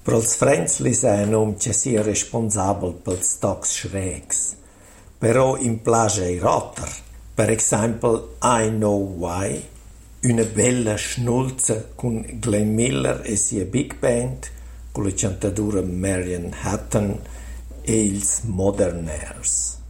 Per ils frenzlis è un om che sia responsabel pels tocs schrägs. Però in plage i rotter. Per esempio, I Know Why, una bella schnulza con Glenn Miller e sia big band, con la cantadura Marian Hatton e ils Modernaires.